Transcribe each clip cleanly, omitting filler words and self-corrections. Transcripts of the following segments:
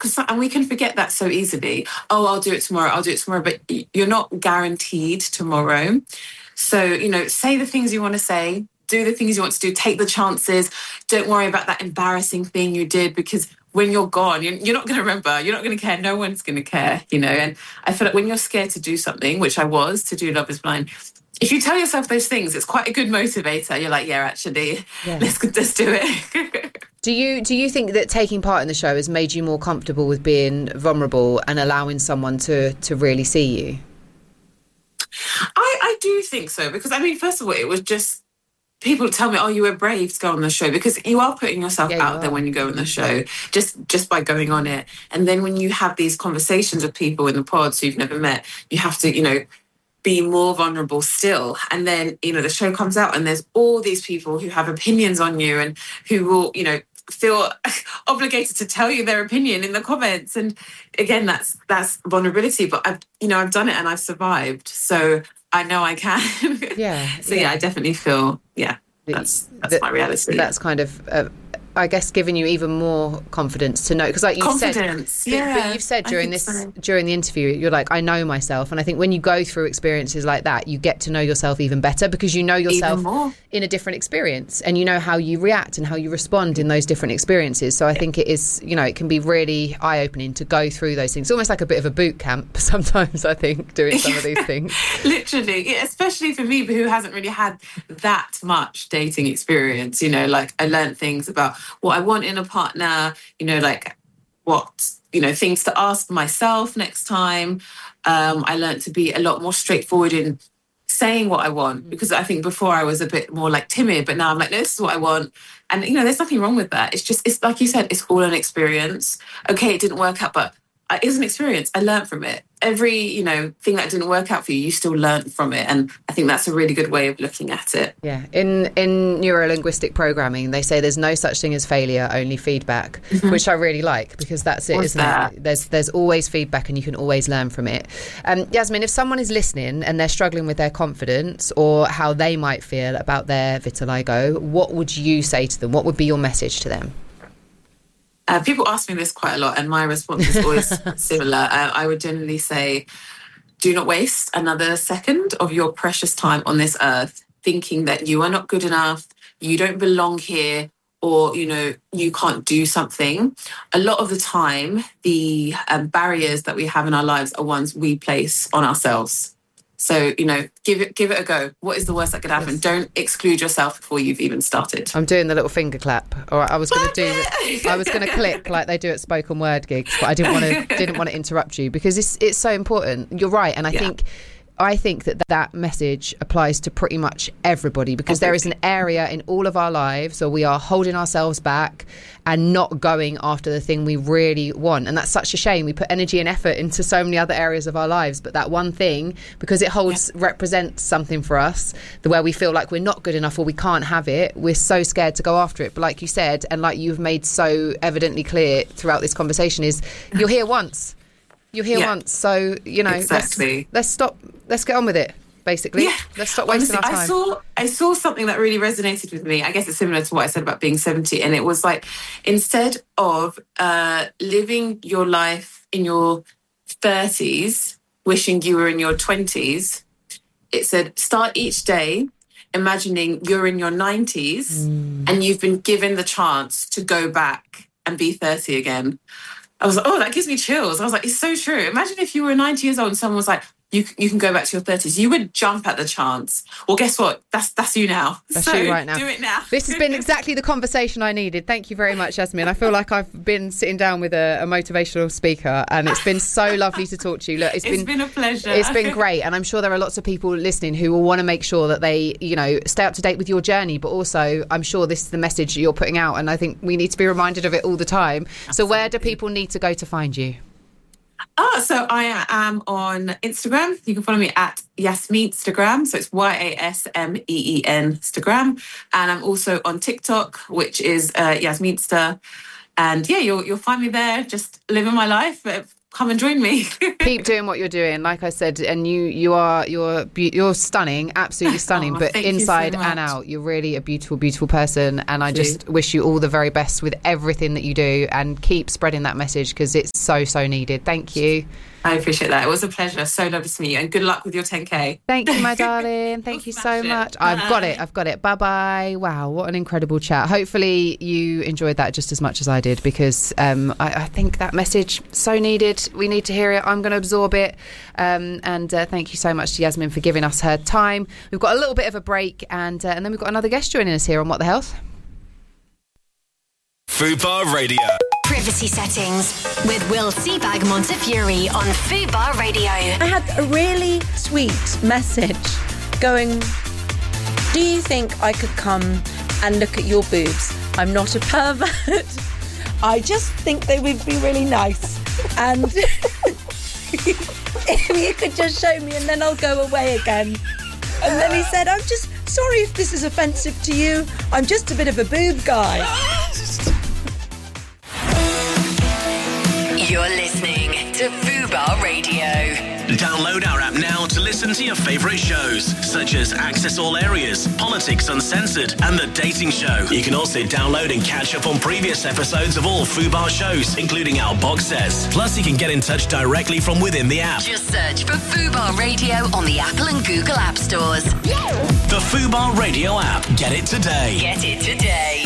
and we can forget that so easily. Oh, I'll do it tomorrow. I'll do it tomorrow. But you're not guaranteed tomorrow. So, say the things you want to say, do the things you want to do, take the chances. Don't worry about that embarrassing thing you did, because when you're gone, you're not going to remember. You're not going to care. No one's going to care, And I feel like when you're scared to do something, which I was, to do Love is Blind, if you tell yourself those things, it's quite a good motivator. You're like, actually, let's do it. Do you think that taking part in the show has made you more comfortable with being vulnerable and allowing someone to really see you? I do think so, because, first of all, it was just people tell me, oh, you were brave to go on the show, because you are putting yourself out there when you go on the show, just by going on it. And then when you have these conversations with people in the pods who you've never met, you have to, be more vulnerable still. And then, the show comes out and there's all these people who have opinions on you and who will, feel obligated to tell you their opinion in the comments. And again, that's vulnerability. But I've done it and I've survived. So I know I can. I definitely feel, that's my reality. That's kind of, I guess, giving you even more confidence to know, because like you said, but you've said during the interview, you're like, I know myself. And I think when you go through experiences like that, you get to know yourself even better, because you know yourself in a different experience and you know how you react and how you respond in those different experiences. So I think it is, it can be really eye-opening to go through those things. It's almost like a bit of a boot camp sometimes, I think, doing some of these things. Literally, especially for me, who hasn't really had that much dating experience. Like I learned things about what I want in a partner, like what, things to ask myself next time. I learned to be a lot more straightforward in saying what I want, because I think before I was a bit more like timid, but now I'm like, no, this is what I want. And, there's nothing wrong with that. It's like you said, it's all an experience. Okay, it didn't work out, but it's an experience. I learned from it. Every, thing that didn't work out for you, you still learned from it. And I think that's a really good way of looking at it. Yeah. In neuro-linguistic programming, they say there's no such thing as failure, only feedback, which I really like, because that's it, isn't it? There's always feedback and you can always learn from it. Yasmin, if someone is listening and they're struggling with their confidence or how they might feel about their vitiligo, what would you say to them? What would be your message to them? People ask me this quite a lot, and my response is always similar. I would generally say, do not waste another second of your precious time on this earth thinking that you are not good enough, you don't belong here, or, you can't do something. A lot of the time, the barriers that we have in our lives are ones we place on ourselves. So, give it a go. What is the worst that could happen? Yes. Don't exclude yourself before you've even started. I'm doing the little finger clap. Or I was going to click like they do at spoken word gigs, but I didn't want to interrupt you, because it's so important. You're right, and I think that message applies to pretty much everybody, because there is an area in all of our lives where we are holding ourselves back and not going after the thing we really want. And that's such a shame. We put energy and effort into so many other areas of our lives, but that one thing, because it represents something for us, where we feel like we're not good enough or we can't have it, we're so scared to go after it. But like you said, and like you've made so evidently clear throughout this conversation, is you're here once. You're here once, so, exactly. Let's get on with it, basically. Yeah. Let's stop wasting our time. I saw something that really resonated with me. I guess it's similar to what I said about being 70. And it was like, instead of living your life in your 30s, wishing you were in your 20s, it said, start each day imagining you're in your 90s and you've been given the chance to go back and be 30 again. I was like, oh, that gives me chills. I was like, it's so true. Imagine if you were 90 years old and someone was like, you can go back to your 30s. You would jump at the chance. Well, guess what? That's you now. That's you right now. Do it now. This has been exactly the conversation I needed. Thank you very much, Yasmin. I feel like I've been sitting down with a motivational speaker, and it's been so lovely to talk to you. Look, it's been a pleasure. It's been great, and I'm sure there are lots of people listening who will want to make sure that they, stay up to date with your journey, but also I'm sure this is the message you're putting out, and I think we need to be reminded of it all the time. Absolutely. So where do people need to go to find you? So I am on Instagram. You can follow me at Yasmeenstagram. So it's YASMEEN Instagram. And I'm also on TikTok, which is Yasmeensta. And you'll find me there, just living my life, come and join me. Keep doing what you're doing, like I said, and you're stunning, absolutely stunning. But inside and out, you're really a beautiful, beautiful person. And I just wish you all the very best with everything that you do, and keep spreading that message because it's so, so needed. Thank you. I appreciate that. It was a pleasure. So lovely to meet you, and good luck with your 10K. Thank you, my darling. Thank you so much. I've got it. Bye-bye. Wow, what an incredible chat. Hopefully you enjoyed that just as much as I did, because I think that message, so needed. We need to hear it. I'm going to absorb it. And thank you so much to Yasmin for giving us her time. We've got a little bit of a break, and then we've got another guest joining us here on What the Health. Fubar Radio. Privacy settings with Will Seabag Montefiore on Fubar Radio. I had a really sweet message going, do you think I could come and look at your boobs? I'm not a pervert. I just think they would be really nice. And if you could just show me, and then I'll go away again. And then he said, I'm just sorry if this is offensive to you. I'm just a bit of a boob guy. You're listening to Fubar Radio. Download our app now to listen to your favourite shows, such as Access All Areas, Politics Uncensored, and The Dating Show. You can also download and catch up on previous episodes of all Fubar shows, including our box sets. Plus, you can get in touch directly from within the app. Just search for Fubar Radio on the Apple and Google App Stores. The Fubar Radio app. Get it today. Get it today.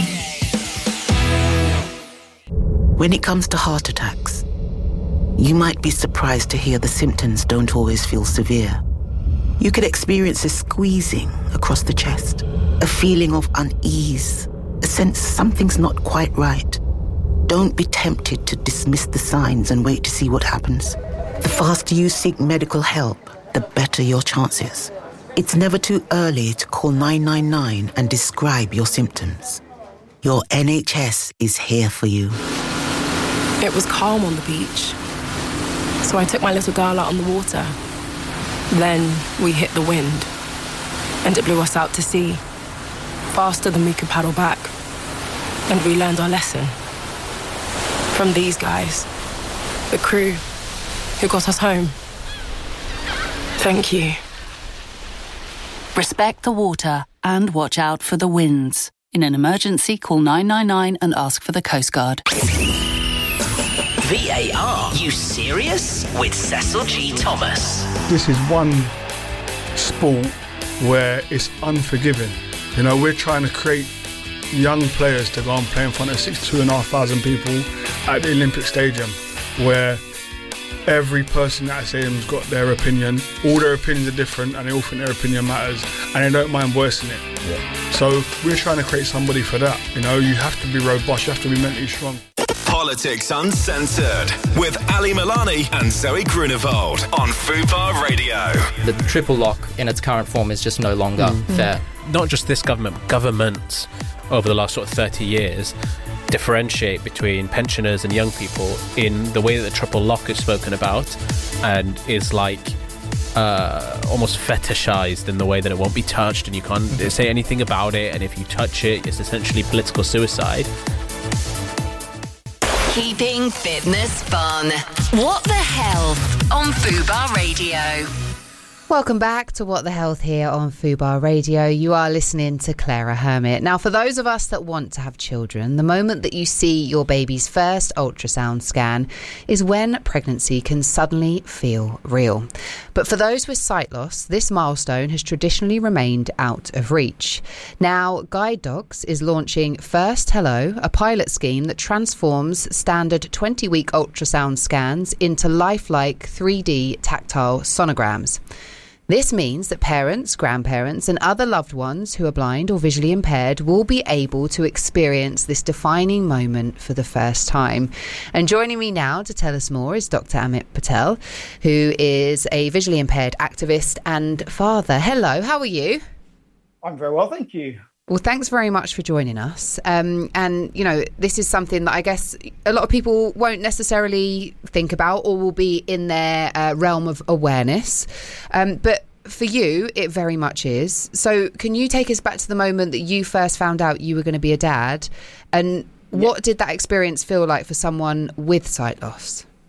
When it comes to heart attacks, you might be surprised to hear the symptoms don't always feel severe. You could experience a squeezing across the chest, a feeling of unease, a sense something's not quite right. Don't be tempted to dismiss the signs and wait to see what happens. The faster you seek medical help, the better your chances. It's never too early to call 999 and describe your symptoms. Your NHS is here for you. It was calm on the beach, so I took my little girl out on the water. Then we hit the wind, and it blew us out to sea, faster than we could paddle back. And we learned our lesson from these guys, the crew who got us home. Thank you. Respect the water and watch out for the winds. In an emergency, call 999 and ask for the Coast Guard. VAR? You serious? With Cecil G. Thomas. This is one sport where it's unforgiving. You know, we're trying to create young players to go and play in front of 62,500 people at the Olympic Stadium, where every person at that stadium's got their opinion. All their opinions are different, and they all think their opinion matters, and they don't mind voicing it. Yeah. So we're trying to create somebody for that. You know, you have to be robust, you have to be mentally strong. Politics Uncensored with Ali Milani and Zoe Grunewald on Fubar Radio. The triple lock in its current form is just no longer fair. Not just this government, governments over the last sort of 30 years differentiate between pensioners and young people in the way that the triple lock is spoken about, and is like almost fetishized in the way that it won't be touched and you can't say anything about it, and if you touch it, it's essentially political suicide. Keeping fitness fun. What the Health on Fubar Radio. Welcome back to What the Health here on Fubar Radio. You are listening to Clara Hermit. Now, for those of us that want to have children, the moment that you see your baby's first ultrasound scan is when pregnancy can suddenly feel real. But for those with sight loss, this milestone has traditionally remained out of reach. Now, Guide Dogs is launching First Hello, a pilot scheme that transforms standard 20-week ultrasound scans into lifelike 3D tactile sonograms. This means that parents, grandparents and other loved ones who are blind or visually impaired will be able to experience this defining moment for the first time. And joining me now to tell us more is Dr. Amit Patel, who is a visually impaired activist and father. Hello, how are you? I'm very well, thank you. Well, thanks very much for joining us. And, you know, this is something that I guess a lot of people won't necessarily think about or will be in their realm of awareness. But for you, it very much is. So can you take us back to the moment that you first found out you were going to be a dad? And what did that experience feel like for someone with sight loss?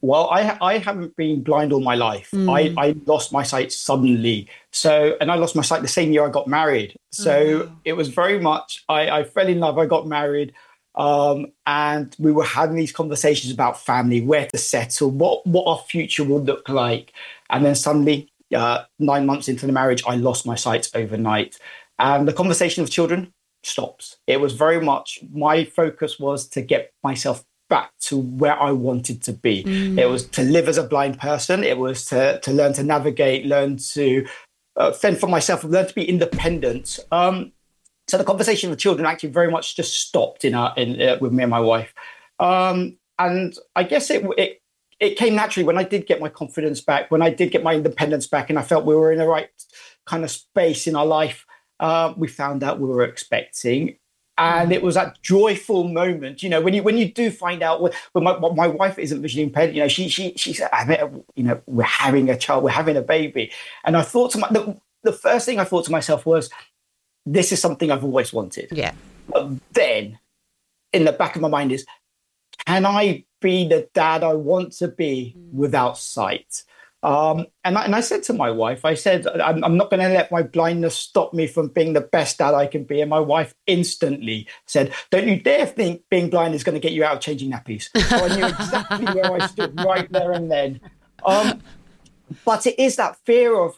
Well, I haven't been blind all my life. I lost my sight suddenly. And I lost my sight the same year I got married. So it was very much, I fell in love, I got married, and we were having these conversations about family, where to settle, what our future will look like. And then suddenly, 9 months into the marriage, I lost my sight overnight. And the conversation of children stopped. It was very much, my focus was to get myself back to where I wanted to be. It was to live as a blind person. It was to learn to navigate, learn to fend for myself, learn to be independent. So the conversation with children actually very much just stopped with me and my wife. And I guess it came naturally when I did get my confidence back, when I did get my independence back, and I felt we were in the right kind of space in our life. We found out we were expecting. And it was that joyful moment, when you do find out. When my wife isn't visually impaired, she said, we're having a child, we're having a baby, and I thought the first thing I thought to myself was, this is something I've always wanted. Yeah. But then, in the back of my mind is, can I be the dad I want to be without sight? And I said to my wife, I said, I'm not going to let my blindness stop me from being the best dad I can be. And my wife instantly said, don't you dare think being blind is going to get you out of changing nappies. So I knew exactly where I stood right there and then. But it is that fear of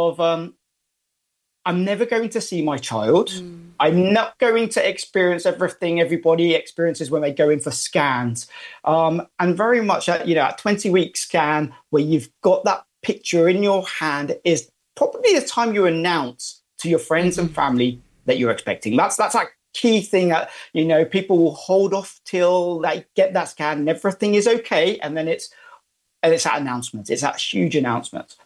I'm never going to see my child. I'm not going to experience everything everybody experiences when they go in for scans. And very much at 20-week scan, where you've got that picture in your hand, is probably the time you announce to your friends and family that you're expecting. That's a key thing that, people will hold off till they get that scan and everything is okay. And then it's that announcement. It's that huge announcement.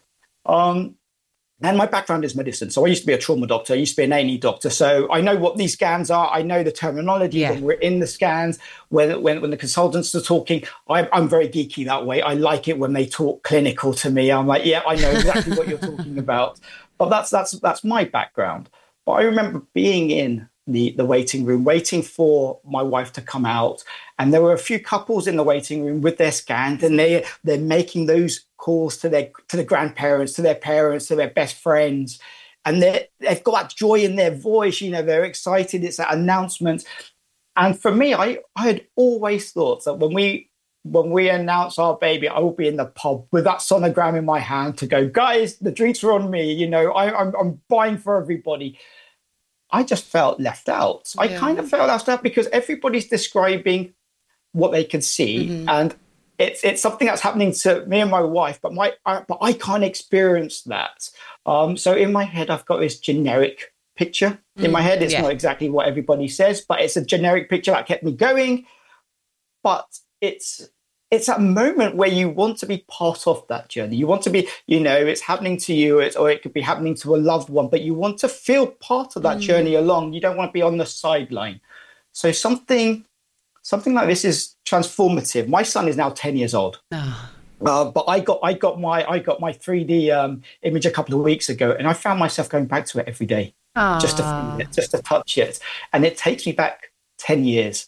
And my background is medicine. So I used to be a trauma doctor. I used to be an A&E doctor. So I know what these scans are. I know the terminology when we're in the scans, when the consultants are talking. I'm very geeky that way. I like it when they talk clinical to me. I'm like, yeah, I know exactly what you're talking about. But that's my background. But I remember being in the waiting room, waiting for my wife to come out. And there were a few couples in the waiting room with their scans, and they're making those calls to the grandparents, to their parents, to their best friends. And they've got that joy in their voice, they're excited. It's that announcement. And for me, I had always thought that when we announce our baby, I will be in the pub with that sonogram in my hand to go, guys, the drinks are on me. I'm buying for everybody. I just felt left out. Yeah. I kind of felt left out because everybody's describing what they can see, and it's something that's happening to me and my wife, but I can't experience that. So in my head, I've got this generic picture in my head. It's not exactly what everybody says, but it's a generic picture that kept me going. But it's that moment where you want to be part of that journey. You want to be, it's happening to you, or it could be happening to a loved one, but you want to feel part of that journey along. You don't want to be on the sideline. So something like this is transformative. My son is now 10 years old. But I got my 3D image a couple of weeks ago, and I found myself going back to it every day, just to feel it, just to touch it, and it takes me back 10 years.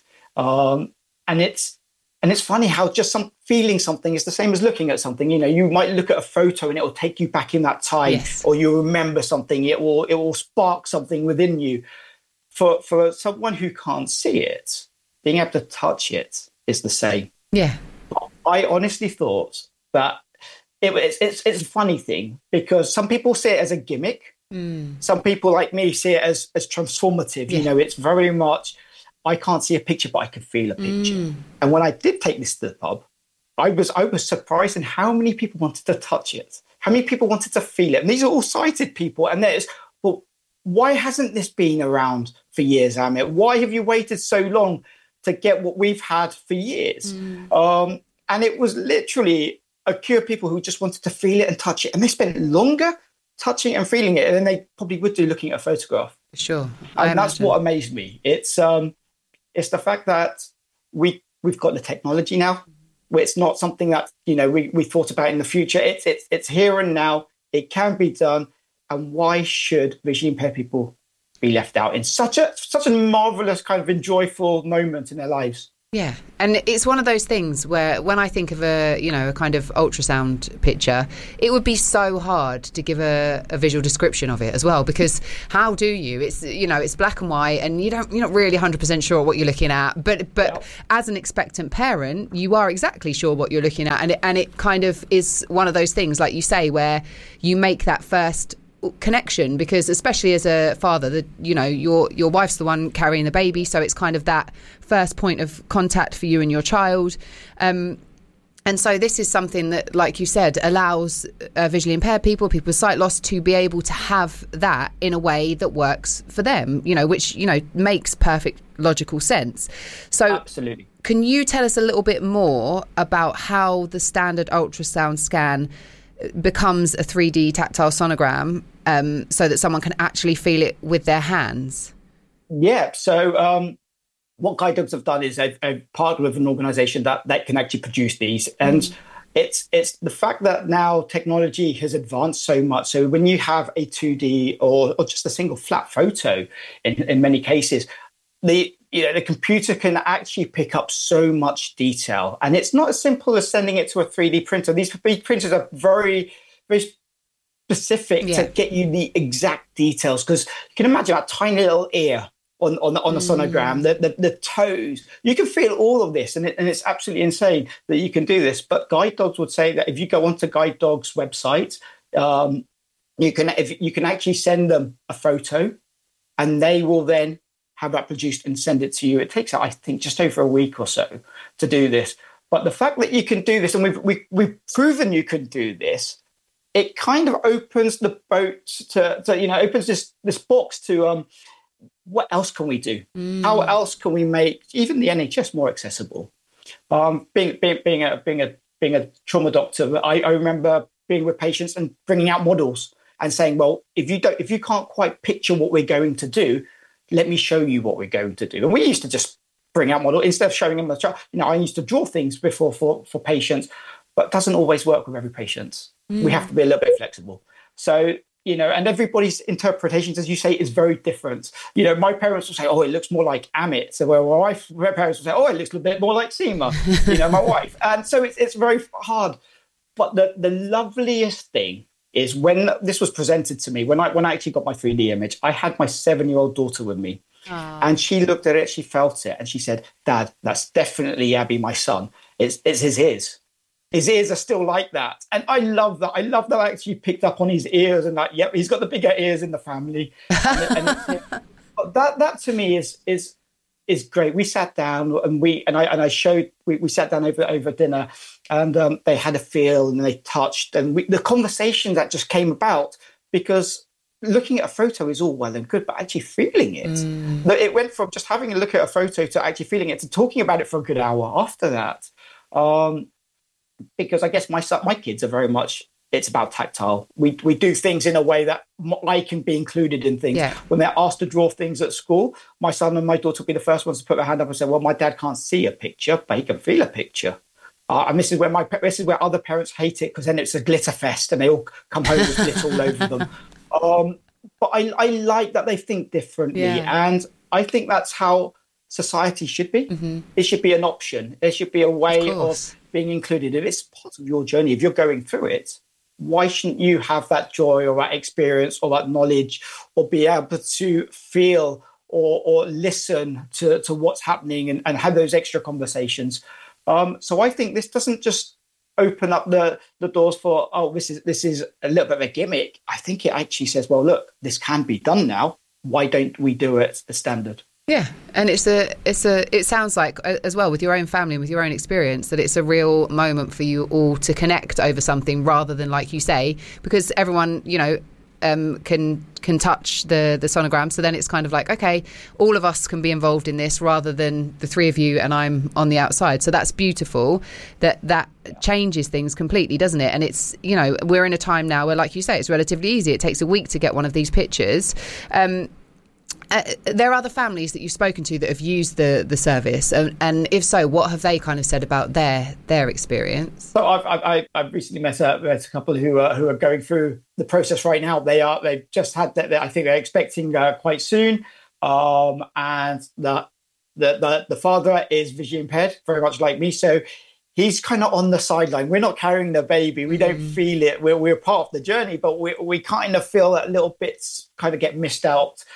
And it's funny how just feeling something is the same as looking at something. You might look at a photo and it will take you back in that time, or you remember something. It will spark something within you. For someone who can't see it, being able to touch it is the same. Yeah. I honestly thought that it's a funny thing, because some people see it as a gimmick. Some people like me see it as transformative. It's very much, I can't see a picture, but I can feel a picture. And when I did take this to the pub, I was surprised in how many people wanted to touch it, how many people wanted to feel it. And these are all sighted people. And why hasn't this been around for years, Amit? Why have you waited so long to get what we've had for years? And it was literally a queue of people who just wanted to feel it and touch it. And they spent longer touching it and feeling it than they probably would do looking at a photograph. Sure. And that's what amazed me. It's the fact that we've got the technology now, where it's not something that, we thought about in the future. It's here and now. It can be done. And why should visually impaired people be left out in such a marvelous kind of enjoyable moment in their lives? Yeah, and it's one of those things where when I think of a kind of ultrasound picture, it would be so hard to give a visual description of it as well, because how do you? It's black and white, and you're not really 100% sure what you're looking at. But as an expectant parent, you are exactly sure what you're looking at, and it kind of is one of those things, like you say, where you make that first connection, because especially as a father, your wife's the one carrying the baby, so it's kind of that first point of contact for you and your child, and so this is something that, like you said, allows visually impaired people with sight loss to be able to have that in a way that works for them, which makes perfect logical sense. So absolutely, can you tell us a little bit more about how the standard ultrasound scan becomes a 3D tactile sonogram, so that someone can actually feel it with their hands? Yeah. So what Guide Dogs have done is they've partnered with an organisation that can actually produce these, and it's the fact that now technology has advanced so much. So when you have a 2D or just a single flat photo, in many cases, the computer can actually pick up so much detail, and it's not as simple as sending it to a 3D printer. These printers are very, very specific to get you the exact details, because you can imagine that tiny little ear on a sonogram, the toes. You can feel all of this, and it's absolutely insane that you can do this. But Guide Dogs would say that if you go onto Guide Dogs' website, you can actually send them a photo, and they will then have that produced and send it to you. It takes, I think, just over a week or so to do this. But the fact that you can do this, and we've proven you can do this, it kind of opens the boat to opens this box to what else can we do? How else can we make even the NHS more accessible? Being a trauma doctor, I remember being with patients and bringing out models and saying, well, if you can't quite picture what we're going to do, let me show you what we're going to do. And we used to just bring out models instead of showing them the chart. I used to draw things before for patients, but it doesn't always work with every patient. We have to be a little bit flexible. So, and everybody's interpretations, as you say, is very different. My parents will say, oh, it looks more like Amit. So my parents will say, oh, it looks a bit more like Seema, my wife. And so it's very hard. But the loveliest thing is when this was presented to me, when I actually got my 3D image, I had my 7-year-old daughter with me. Aww. And she looked at it, she felt it, and she said, Dad, that's definitely Abby, my son. It's his ears. His ears are still like that. And I love that. I love that I actually picked up on his ears and that, yep, he's got the bigger ears in the family. But that to me is great. We sat down and we sat down over dinner, and they had a feel and they touched, and the conversation that just came about, because looking at a photo is all well and good, but actually feeling it. It went from just having a look at a photo to actually feeling it to talking about it for a good hour after that. Because I guess my kids are very much, it's about tactile. We do things in a way that I can be included in things. Yeah. When they're asked to draw things at school, my son and my daughter will be the first ones to put their hand up and say, well, my dad can't see a picture, but he can feel a picture. And this is where other parents hate it, because then it's a glitter fest and they all come home with glitter all over them. But I like that they think differently. Yeah. And I think that's how society should be. Mm-hmm. It should be an option. There should be a way of being included. If it's part of your journey, if you're going through it, why shouldn't you have that joy or that experience or that knowledge, or be able to feel or listen to what's happening and have those extra conversations? So I think this doesn't just open up the doors for, this is a little bit of a gimmick. I think it actually says, well, look, this can be done now. Why don't we do it the standard? Yeah, and it sounds like, as well, with your own family and with your own experience, that it's a real moment for you all to connect over something, rather than, like you say, because everyone, can touch the sonogram. So then it's kind of like, okay, all of us can be involved in this, rather than the three of you and I'm on the outside. So that's beautiful. That changes things completely, doesn't it? And it's, we're in a time now where, like you say, it's relatively easy. It takes a week to get one of these pictures. There are other families that you've spoken to that have used the service, and if so, what have they kind of said about their experience? So I've recently met a couple who are going through the process right now. They've just had that. I think they're expecting quite soon, and that The father is visually impaired, very much like me. So he's kind of on the sideline. We're not carrying the baby. We don't feel it. We're part of the journey, but we kind of feel that little bits kind of get missed out.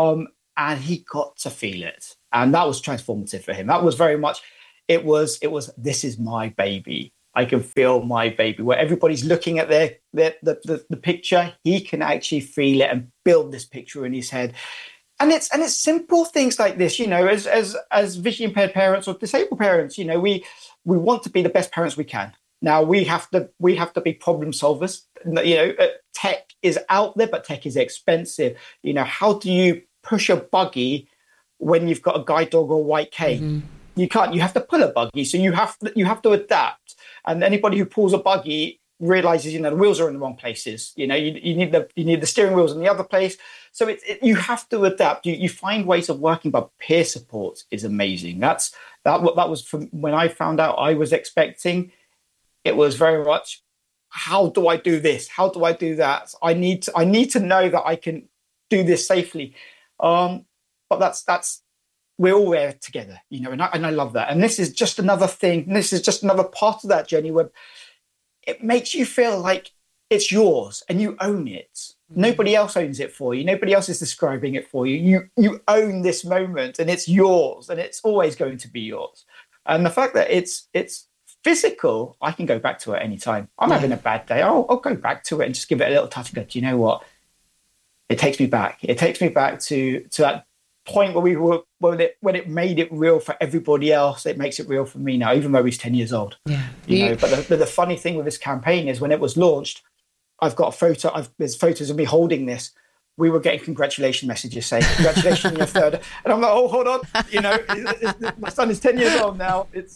And he got to feel it. And that was transformative for him. That was very much, it was, this is my baby. I can feel my baby. Where everybody's looking at the picture, he can actually feel it and build this picture in his head. And it's simple things like this, you know, as visually impaired parents or disabled parents, you know, we want to be the best parents we can. Now we have to be problem solvers. You know, tech is out there, but tech is expensive. You know, how do you push a buggy when you've got a guide dog or a white cane? You can't. You have to pull a buggy, so you have to adapt. And anybody who pulls a buggy realizes, you know, the wheels are in the wrong places. You know, you need the steering wheels in the other place. So you have to adapt. You find ways of working, but peer support is amazing. That was from when I found out I was expecting. It was very much, how do I do this? How do I do that? I need to know that I can do this safely. But that's we're all there together, you know, and I love that. And this is just another thing. This is just another part of that journey where it makes you feel like it's yours and you own it. Nobody else owns it for you. Nobody else is describing it for you. You own this moment and it's yours and it's always going to be yours. And the fact that it's physical, I can go back to it anytime. I'm having a bad day. I'll go back to it and just give it a little touch and go, do you know what? It takes me back. It takes me back to that point where we were, when it made it real for everybody else. It makes it real for me now, even though he's 10 years old. Yeah. You know, but the funny thing with this campaign is when it was launched, I've got a photo. There's photos of me holding this. We were getting congratulation messages saying, congratulations on your third. And I'm like, oh, hold on. You know, my son is 10 years old now. It's,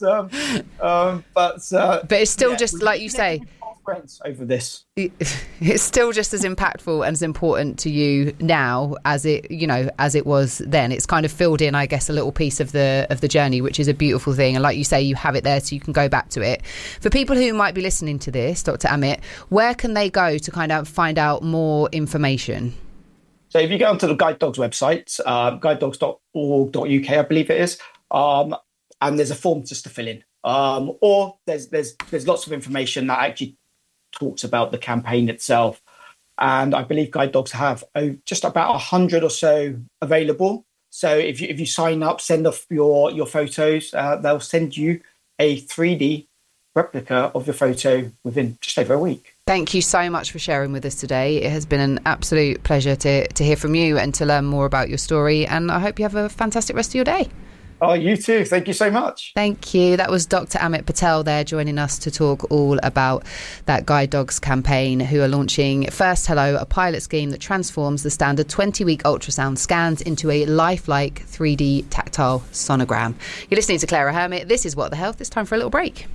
but it's still just like you say, friends over this. It's still just as impactful and as important to you now as it was then. It's kind of filled in, I guess, a little piece of the journey, which is a beautiful thing. And like you say, you have it there so you can go back to it. For people who might be listening to this, Dr. Amit, where can they go to kind of find out more information? So if you go onto the Guide Dogs website, guidedogs.org.uk, I believe it is, and there's a form just to fill in. Or there's lots of information that actually talks about the campaign itself. And I believe Guide Dogs have just about 100 or so available. So if you sign up, send off your photos, they'll send you a 3D replica of your photo within just over a week. Thank you so much for sharing with us today. It has been an absolute pleasure to hear from you and to learn more about your story. And I hope you have a fantastic rest of your day. Oh, you too. Thank you so much. Thank you. That was Dr. Amit Patel there joining us to talk all about that Guide Dogs campaign, who are launching First Hello, a pilot scheme that transforms the standard 20-week ultrasound scans into a lifelike 3D tactile sonogram. You're listening to Clara Hermit. This is What the Health. It's time for a little break.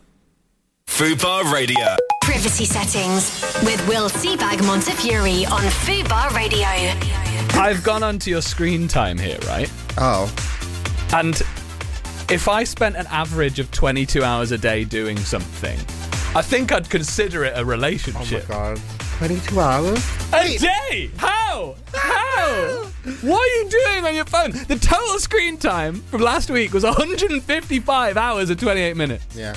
Fubar Radio. Privacy settings with Will Seabag Montefiore on Fubar Radio. I've gone onto your screen time here, right? Oh. And if I spent an average of 22 hours a day doing something, I think I'd consider it a relationship. Oh my God. 22 hours? A day? How? What are you doing on your phone? The total screen time from last week was 155 hours and 28 minutes. Yeah.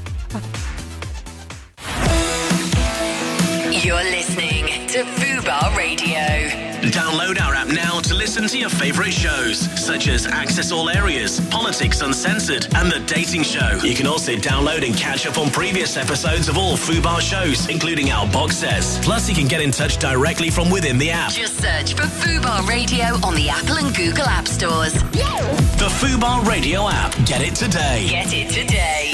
You're listening to Fubar Radio. Download our app now to listen to your favourite shows, such as Access All Areas, Politics Uncensored, and The Dating Show. You can also download and catch up on previous episodes of all Fubar shows, including our box sets. Plus, you can get in touch directly from within the app. Just search for Fubar Radio on the Apple and Google App Stores. The Fubar Radio app. Get it today. Get it today.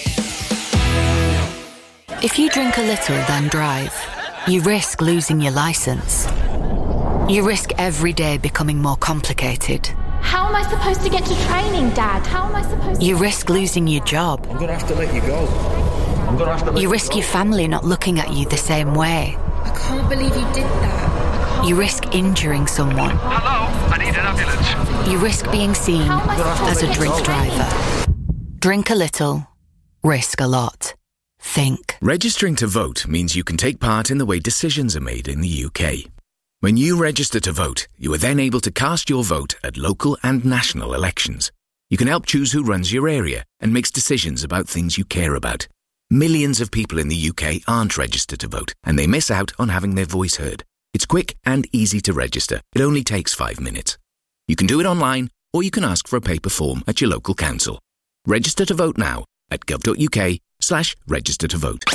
If you drink a little, then drive, you risk losing your licence. You risk every day becoming more complicated. How am I supposed to get to training, Dad? How am I supposed to... You risk losing your job. I'm going to have to let you go. You risk your family not looking at you the same way. I can't believe you did that. You risk injuring someone. Hello, I need an ambulance. You risk being seen as a drink driver. Drink a little, risk a lot. Think. Registering to vote means you can take part in the way decisions are made in the UK. When you register to vote, you are then able to cast your vote at local and national elections. You can help choose who runs your area and makes decisions about things you care about. Millions of people in the UK aren't registered to vote, and they miss out on having their voice heard. It's quick and easy to register. It only takes 5 minutes. You can do it online, or you can ask for a paper form at your local council. Register to vote now at gov.uk/register to vote.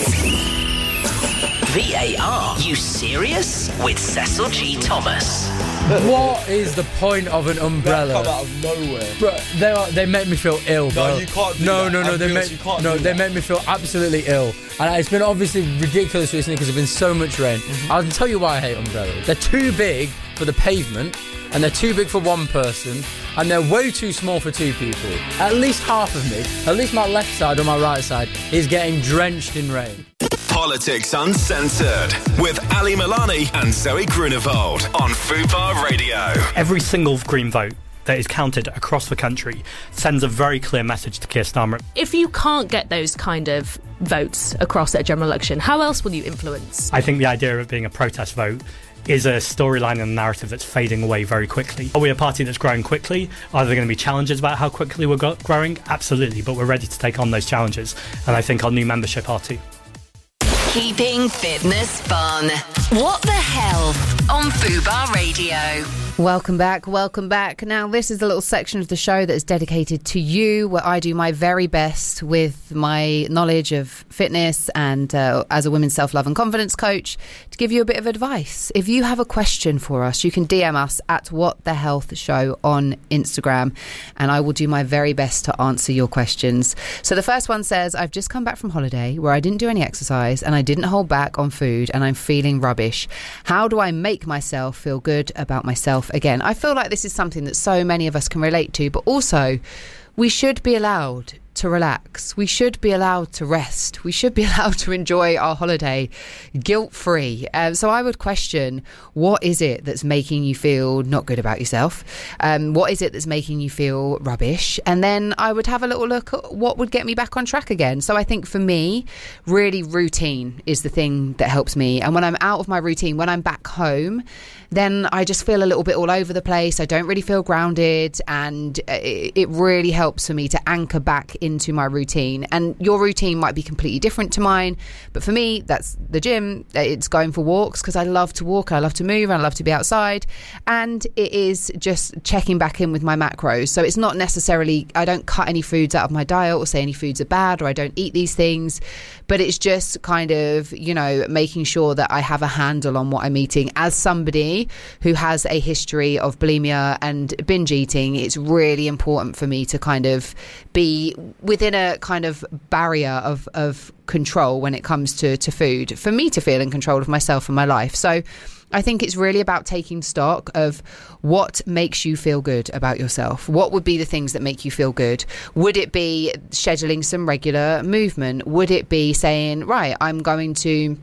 VAR, you serious? With Cecil G. Thomas. What is the point of an umbrella? That come out of nowhere. Bro, they make me feel ill, bro. No, you can't do no, that. No, they make me feel absolutely ill. And it's been obviously ridiculous recently because there's been so much rain. I'll tell you why I hate umbrellas. They're too big for the pavement, and they're too big for one person, and they're way too small for two people. At least half of me, at least my left side or my right side, is getting drenched in rain. Politics Uncensored with Ali Milani and Zoe Grunewald on Fubar Radio. Every single Green vote that is counted across the country sends a very clear message to Keir Starmer. If you can't get those kind of votes across at a general election, how else will you influence? I think the idea of it being a protest vote is a storyline and a narrative that's fading away very quickly. Are we a party that's growing quickly? Are there going to be challenges about how quickly we're growing? Absolutely, but we're ready to take on those challenges, and I think our new membership are too. Keeping fitness fun. What the hell on Fubar Radio. Welcome back. Now, this is the little section of the show that is dedicated to you, where I do my very best with my knowledge of fitness and as a women's self-love and confidence coach to give you a bit of advice. If you have a question for us, you can DM us at What The Health Show on Instagram, and I will do my very best to answer your questions. So the first one says, I've just come back from holiday where I didn't do any exercise and I didn't hold back on food and I'm feeling rubbish. How do I make myself feel good about myself again? I feel like this is something that so many of us can relate to, but also we should be allowed to relax. We should be allowed to rest. We should be allowed to enjoy our holiday guilt-free. So I would question, what is it that's making you feel not good about yourself? What is it that's making you feel rubbish? And then I would have a little look at what would get me back on track again. So I think for me, really routine is the thing that helps me. And when I'm out of my routine, when I'm back home, then I just feel a little bit all over the place. I don't really feel grounded, and it really helps for me to anchor back into my routine. And your routine might be completely different to mine, but for me, that's the gym. It's going for walks because I love to walk, I love to move, and I love to be outside. And it is just checking back in with my macros. So it's not necessarily, I don't cut any foods out of my diet or say any foods are bad or I don't eat these things, but it's just kind of, you know, making sure that I have a handle on what I'm eating. As somebody who has a history of bulimia and binge eating, it's really important for me to kind of be within a kind of barrier of control when it comes to food, for me to feel in control of myself and my life. So I think it's really about taking stock of what makes you feel good about yourself. What would be the things that make you feel good? Would it be scheduling some regular movement? Would it be saying, right, I'm going to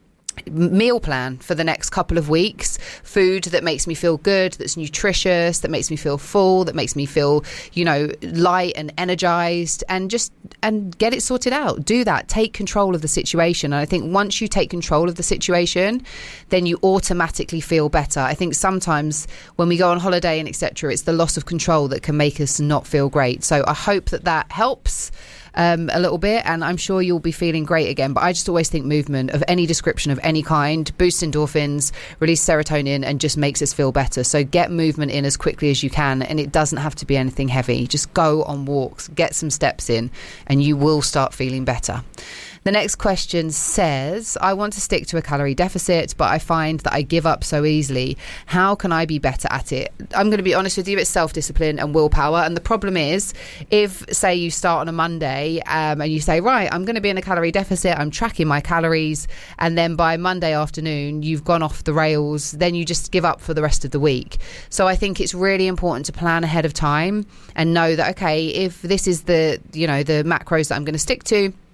meal plan for the next couple of weeks, food that makes me feel good, that's nutritious, that makes me feel full, that makes me feel, you know, light and energized, and get it sorted out. Do that. Take control of the situation. And I think once you take control of the situation, then you automatically feel better. I think sometimes when we go on holiday and etc., it's the loss of control that can make us not feel great. So I hope that helps a little bit, and I'm sure you'll be feeling great again. But I just always think movement of any description of any kind boosts endorphins, release serotonin, and just makes us feel better. So get movement in as quickly as you can, and it doesn't have to be anything heavy. Just go on walks, get some steps in, and you will start feeling better. The next question says, I want to stick to a calorie deficit, but I find that I give up so easily. How can I be better at it? I'm going to be honest with you, it's self-discipline and willpower. And the problem is, if, say, you start on a Monday and you say, right, I'm going to be in a calorie deficit, I'm tracking my calories, and then by Monday afternoon, you've gone off the rails, then you just give up for the rest of the week. So I think it's really important to plan ahead of time and know that, okay, if this is the macros that I'm going to stick to,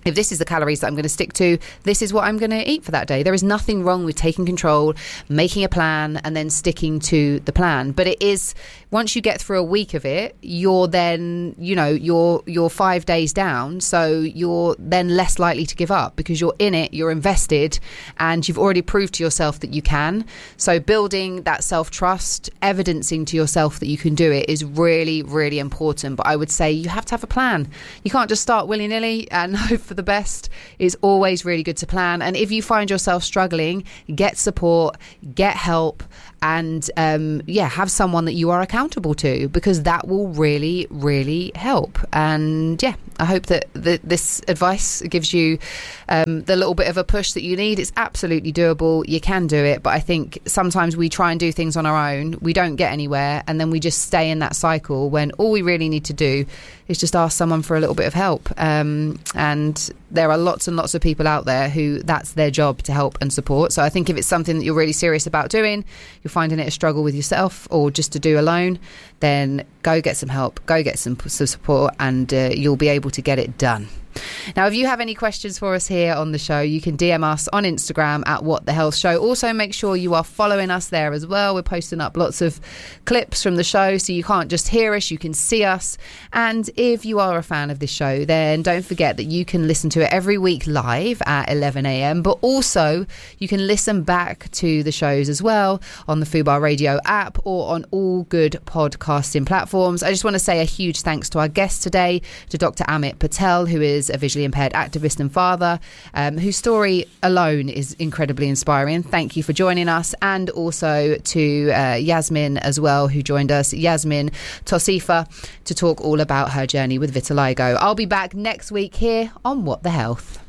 if this is the calories that I'm going to stick to, this is what I'm going to eat for that day. There is nothing wrong with taking control, making a plan, and then sticking to the plan. But it is, once you get through a week of it, you're then, you're 5 days down. So you're then less likely to give up because you're in it, you're invested, and you've already proved to yourself that you can. So building that self-trust, evidencing to yourself that you can do it is really, really important. But I would say you have to have a plan. You can't just start willy-nilly and hope for the best. It's always really good to plan. And if you find yourself struggling, get support, get help, and have someone that you are accountable to, because that will really, really help. And I hope that this advice gives you the little bit of a push that you need. It's absolutely doable. You can do it. But I think sometimes we try and do things on our own. We don't get anywhere. And then we just stay in that cycle when all we really need to do is just ask someone for a little bit of help. And there are lots and lots of people out there who that's their job to help and support. So I think if it's something that you're really serious about doing, you're finding it a struggle with yourself or just to do alone, then go get some help, go get some support, and you'll be able to get it done. Now, if you have any questions for us here on the show, you can DM us on Instagram at What The Health Show. Also, make sure you are following us there as well. We're posting up lots of clips from the show, so you can't just hear us, you can see us. And if you are a fan of this show, then don't forget that you can listen to it every week live at 11 a.m. But also, you can listen back to the shows as well on the Fubar Radio app or on all good podcasting platforms. I just want to say a huge thanks to our guest today, to Dr. Amit Patel, who is a visually impaired activist and father, whose story alone is incredibly inspiring. Thank you for joining us. And also to Yasmin as well, who joined us, Yasmin Tosifa, to talk all about her journey with vitiligo. I'll be back next week here on What The Health.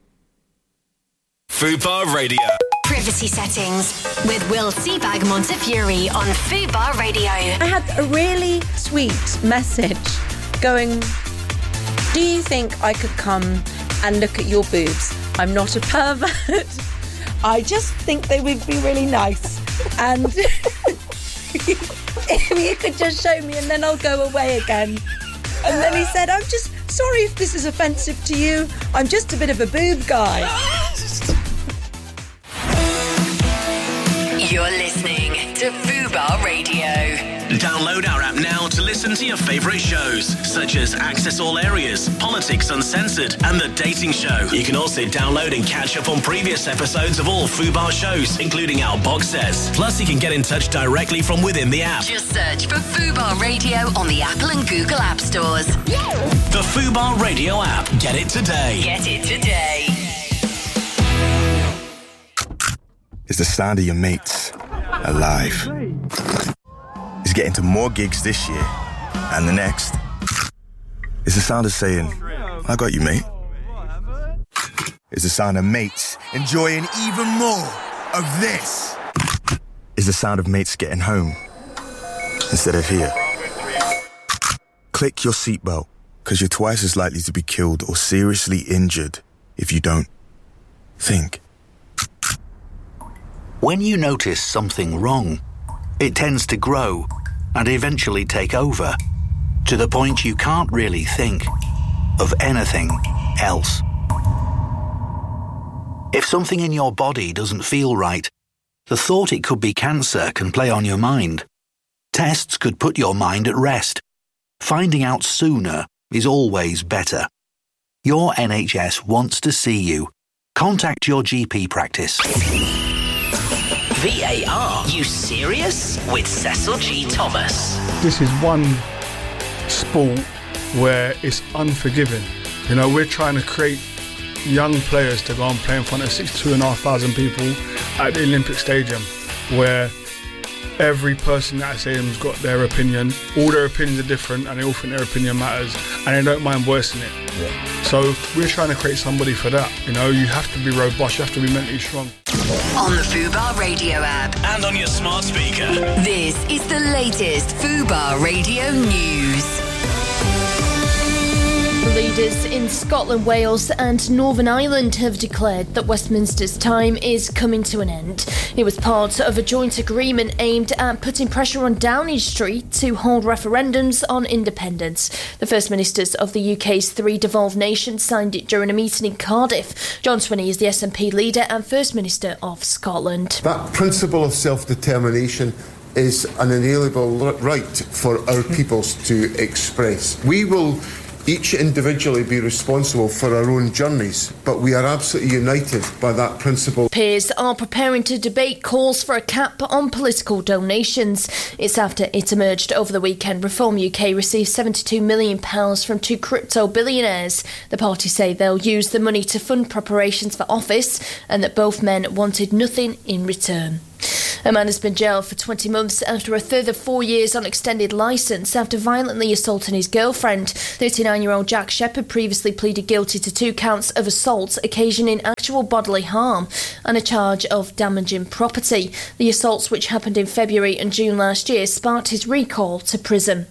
Fubar Radio. Privacy settings with Will Seabag Montefiore on Fubar Radio. I had a really sweet message going, do you think I could come and look at your boobs? I'm not a pervert. I just think they would be really nice. And if you could just show me and then I'll go away again. And then he said, I'm just sorry if this is offensive to you. I'm just a bit of a boob guy. You're listening to Fubar Radio. Download our app now to listen to your favourite shows, such as Access All Areas, Politics Uncensored, and The Dating Show. You can also download and catch up on previous episodes of all Fubar shows, including our box sets. Plus, you can get in touch directly from within the app. Just search for Fubar Radio on the Apple and Google App Stores. The Fubar Radio app. Get it today. Get it today. It's the sound of your mates alive. It's getting to more gigs this year and the next. It's the sound of saying, I got you, mate. It's the sound of mates enjoying even more of this. It's the sound of mates getting home instead of here. Click your seatbelt, because you're twice as likely to be killed or seriously injured if you don't. Think. When you notice something wrong, it tends to grow and eventually take over, to the point you can't really think of anything else. If something in your body doesn't feel right, the thought it could be cancer can play on your mind. Tests could put your mind at rest. Finding out sooner is always better. Your NHS wants to see you. Contact your GP practice. VAR, you serious? With Cecil G. Thomas. This is one sport where it's unforgiving. You know, we're trying to create young players to go and play in front of 62,500 people at the Olympic Stadium, where every person at that stadium's got their opinion. All their opinions are different and they all think their opinion matters and they don't mind voicing it. Yeah. So we're trying to create somebody for that. You know, you have to be robust, you have to be mentally strong. On the Fubar Radio app. And on your smart speaker. This is the latest Fubar Radio news. The leaders in Scotland, Wales and Northern Ireland have declared that Westminster's time is coming to an end. It was part of a joint agreement aimed at putting pressure on Downing Street to hold referendums on independence. The First Ministers of the UK's three devolved nations signed it during a meeting in Cardiff. John Swinney is the SNP leader and First Minister of Scotland. That principle of self-determination is an inalienable right for our peoples to express. We will each individually be responsible for our own journeys, but we are absolutely united by that principle. Peers are preparing to debate calls for a cap on political donations. It's after it emerged over the weekend Reform UK received £72 million from two crypto billionaires. The party say they'll use the money to fund preparations for office and that both men wanted nothing in return. A man has been jailed for 20 months after a further 4 years on extended licence after violently assaulting his girlfriend. 39-year-old Jack Shepherd previously pleaded guilty to 2 counts of assault occasioning actual bodily harm and a charge of damaging property. The assaults, which happened in February and June last year, sparked his recall to prison.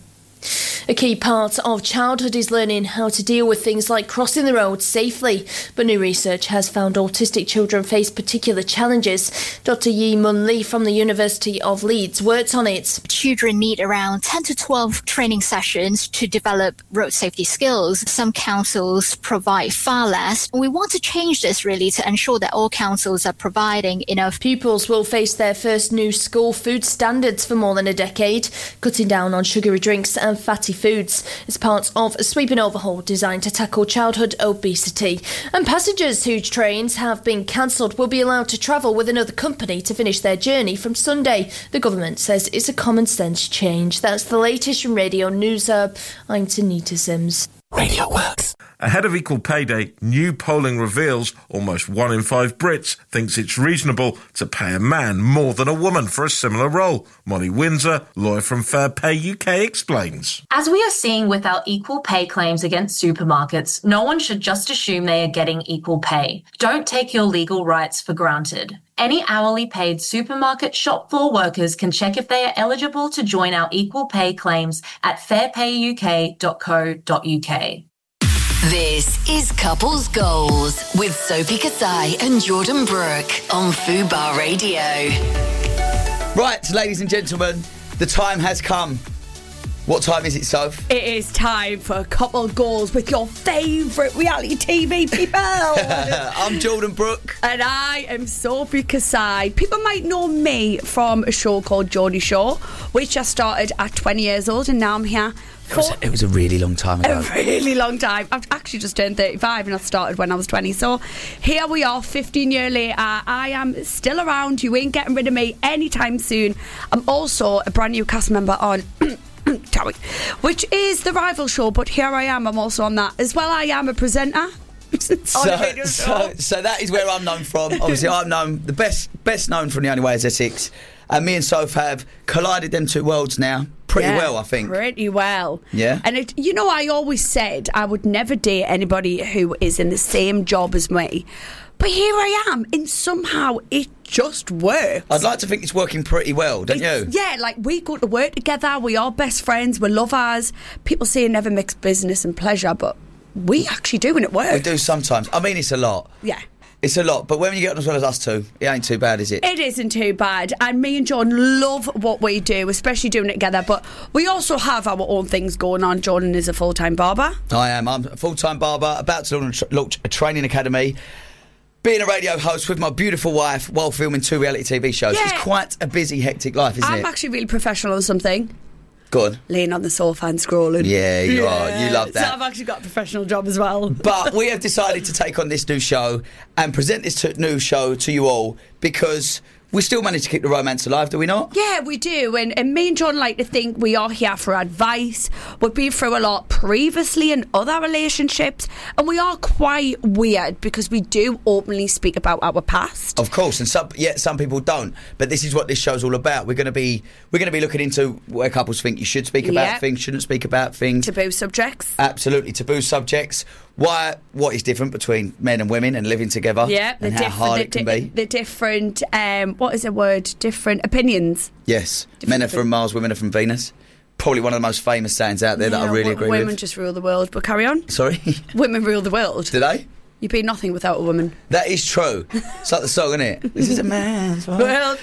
A key part of childhood is learning how to deal with things like crossing the road safely, but new research has found autistic children face particular challenges. Dr. Yi Mun Lee from the University of Leeds worked on it. Children need around 10 to 12 training sessions to develop road safety skills. Some councils provide far less. We want to change this really to ensure that all councils are providing enough. Pupils will face their first new school food standards for more than a decade, cutting down on sugary drinks and fatty foods as part of a sweeping overhaul designed to tackle childhood obesity. And passengers whose trains have been cancelled will be allowed to travel with another company to finish their journey from Sunday. The government says it's a common sense change. That's the latest from Radio News Hub. I'm Tanita Sims. Radio Works. Ahead of Equal Pay Day, new polling reveals almost 1 in 5 Brits thinks it's reasonable to pay a man more than a woman for a similar role. Molly Windsor, lawyer from Fair Pay UK, explains. As we are seeing with our equal pay claims against supermarkets, no one should just assume they are getting equal pay. Don't take your legal rights for granted. Any hourly paid supermarket shop floor workers can check if they are eligible to join our equal pay claims at fairpayuk.co.uk. This is Couples Goals with Sophie Kasai and Jordan Brooke on Fubar Radio. Right, ladies and gentlemen, the time has come. What time is it, Soph? It is time for Couple Goals with your favourite reality TV people. I'm Jordan Brooke. And I am Sophie Kasai. People might know me from a show called Geordie Shore, which I started at 20 years old, and now I'm here. It was a really long time ago. A really long time. I've actually just turned 35 and I started when I was 20. So here we are, 15 years later. I am still around. You ain't getting rid of me anytime soon. I'm also a brand new cast member on which is the rival show, but here I am. I'm also on that as well. I am a presenter. So that is where I'm known from. Obviously, I'm known the best known from The Only Way Is Essex. And me and Soph have collided them two worlds now pretty well, I think. Pretty well. Yeah. And I always said I would never date anybody who is in the same job as me. But here I am, and somehow it just works. I'd like to think it's working pretty well, don't you? Yeah, like we go to work together, we are best friends, we're lovers. People say never mix business and pleasure, but we actually do when it works. We do sometimes. I mean, it's a lot. Yeah. It's a lot, but when you get on as well as us two, it ain't too bad, is it? It isn't too bad, and me and Jordan love what we do, especially doing it together, but we also have our own things going on. Jordan is a full-time barber. I am. I'm a full-time barber, about to launch a training academy. Being a radio host with my beautiful wife while filming 2 reality TV shows. Yeah. It's quite a busy, hectic life, isn't it? I'm actually really professional on something. Go on. Laying on the sofa and scrolling. Yeah, you are. You love that. So I've actually got a professional job as well. But we have decided to take on this new show and present this new show to you all because we still manage to keep the romance alive, do we not? Yeah, we do. And me and John like to think we are here for advice. We've been through a lot previously in other relationships, and we are quite weird because we do openly speak about our past. Of course, and some people don't. But this is what this show's all about. We're going to be looking into where couples think you should speak about things, shouldn't speak about things. Taboo subjects. Absolutely, taboo subjects. What is different between men and women and living together? Yeah, and how hard it can be. The different, what is the word? Different opinions. Yes, men are from Mars, women are from Venus. probably one of the most famous sayings out there that I really agree with. Women just rule the world, but carry on. Sorry? Women rule the world. Do they? You'd be nothing without a woman. That is true. It's like the song, isn't it? This is a man's world.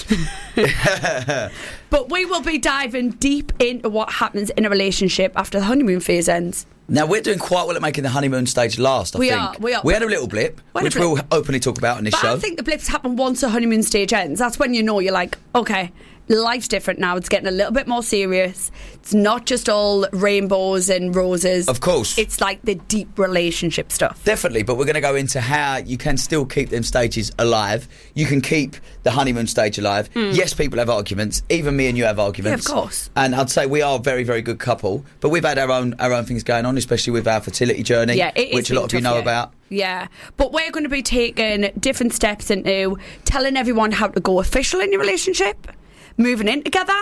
But we will be diving deep into what happens in a relationship after the honeymoon phase ends. Now, we're doing quite well at making the honeymoon stage last, I think. We are. We had a little blip, which we'll openly talk about on this show. I think the blips happen once the honeymoon stage ends. That's when you know you're like, okay, life's different now. It's getting a little bit more serious. It's not just all rainbows and roses. Of course. It's like the deep relationship stuff. Definitely, but we're going to go into how you can still keep them stages alive. You can keep the honeymoon stage alive. Yes, people have arguments. Even me and you have arguments. Yeah, of course. And I'd say we are a very, very good couple. But we've had our own things going on, especially with our fertility journey, which a lot of you know about. Yeah, but we're going to be taking different steps into telling everyone how to go official in your relationship, moving in together,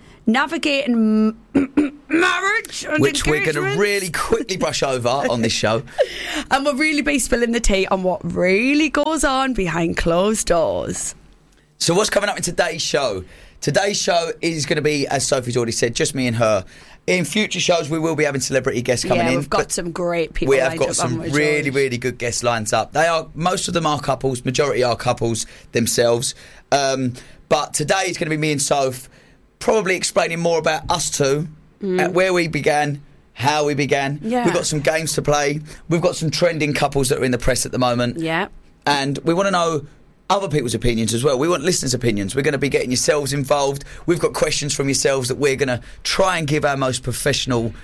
navigating marriage and which we're going to really quickly brush over on this show. And we'll really be spilling the tea on what really goes on behind closed doors. So what's coming up in today's show? Today's show is going to be, as Sophie's already said, just me and her. In future shows, we will be having celebrity guests coming in. Yeah, we've got some great people. We have got some really, really good guest lines up. Most of them are couples. Majority are couples themselves. But today is going to be me and Soph, probably explaining more about us two, where we began, how we began. Yeah. We've got some games to play. We've got some trending couples that are in the press at the moment. Yeah. And we want to know other people's opinions as well. We want listeners' opinions. We're going to be getting yourselves involved. We've got questions from yourselves that we're going to try and give our most professional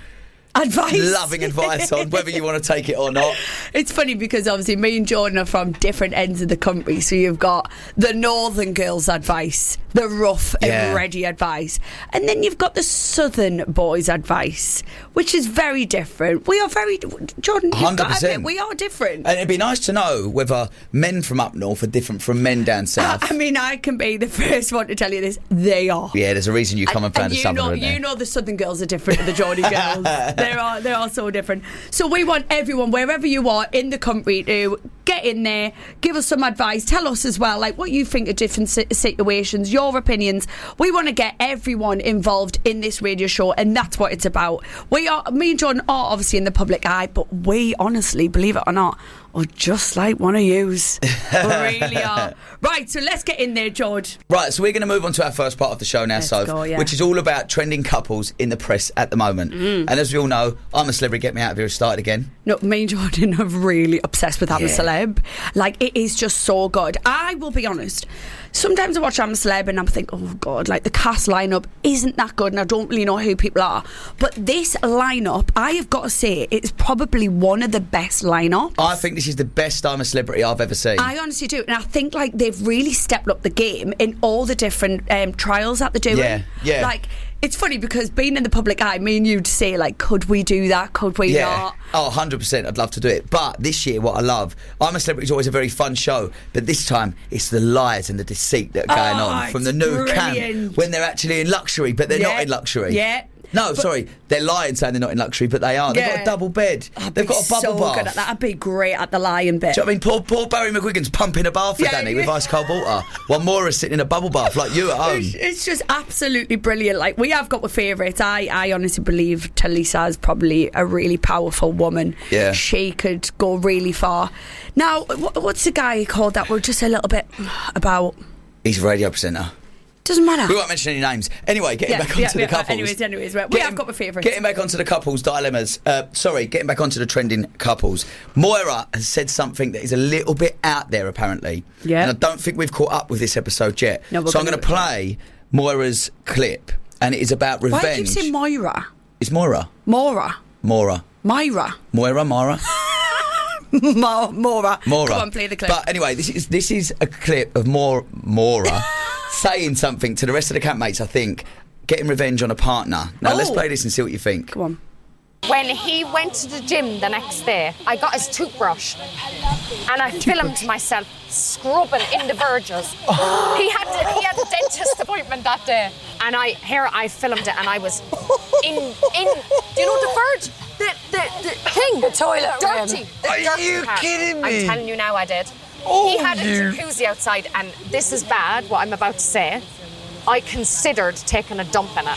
loving advice on, whether you want to take it or not. It's funny because obviously me and Jordan are from different ends of the country, so you've got the northern girls' advice, the rough and ready advice, and then you've got the southern boys' advice, which is very different. We are very, Jordan, 100%. We are different. And it'd be nice to know whether men from up north are different from men down south. I mean, I can be the first one to tell you this. They are. Yeah, there's a reason you come and found the southern. You know the southern girls are different to the Geordie girls. They're all so different. So we want everyone, wherever you are in the country, to get in there, give us some advice, tell us as well, like what you think of different situations, your opinions. We want to get everyone involved in this radio show, and that's what it's about. Me and Jordan are obviously in the public eye, but we honestly, believe it or not, are just like one of yous. We really are. Right, so let's get in there, George. Right, so we're going to move on to our first part of the show now, which is all about trending couples in the press at the moment. And as we all know, I'm a Celebrity Get Me Out of Here has started again. No, me and Jordan are really obsessed with I'm a Celeb. Like, it is just so good. I will be honest, sometimes I watch I'm a Celeb and I'm thinking, oh God, like the cast lineup isn't that good and I don't really know who people are. But this lineup, I have got to say, it's probably one of the best lineups. I think this is the best I'm a Celebrity I've ever seen. I honestly do. And I think like they've really stepped up the game in all the different trials that they're doing. Yeah. Like, it's funny because being in the public eye, me and you'd say, like, could we do that? Could we not? Oh, 100%. I'd love to do it. But this year, what I love, I'm a Celebrity is always a very fun show. But this time, it's the lies and the deceit that are going on from the new camp when they're actually in luxury, but they're not in luxury. Yeah. No, sorry, they're lying saying they're not in luxury, but they are. They've got a double bed. They've got a bubble bath. Good at that. I'd be great at the lying bit. Do you know what I mean? Poor Barry McGuigan's pumping a bath for Danny with ice cold water, while Moira's sitting in a bubble bath like you at home. It's just absolutely brilliant. Like, we have got favourites. I honestly believe Talisa is probably a really powerful woman. Yeah. She could go really far. Now, what's the guy called that we're just a little bit about? He's a radio presenter. Doesn't matter. We won't mention any names. Anyway, getting back onto the couples. Anyways, right. We have got my favourites. Getting back onto the couples dilemmas. Getting back onto the trending couples. Moira has said something that is a little bit out there, apparently. Yeah. And I don't think we've caught up with this episode yet. No, so I'm going to play Moira's clip, and it is about revenge. Why do you say Moira? It's Moira. Moira. Moira. Myra. Moira. Moira. Come on, play the clip. But anyway, this is a clip of Moira saying something to the rest of the campmates, I think, getting revenge on a partner. Now, let's play this and see what you think. Come on. When he went to the gym the next day, I got his toothbrush and I filmed myself scrubbing in the verges. He had a dentist appointment that day, and I filmed it, and I was in. Do you know the verge? The thing, the toilet, dirty. Are you kidding me? I'm telling you now, I did. He had a jacuzzi outside, and this is bad. What I'm about to say, I considered taking a dump in it.